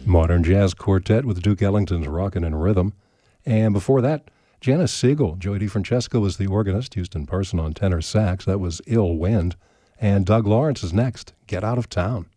Modern Jazz Quartet with Duke Ellington's Rockin' in Rhythm. And before that, Janice Siegel. Joey DeFrancesco was the organist, Houston Person on tenor sax. That was Ill Wind. And Doug Lawrence is next, Get Out of Town.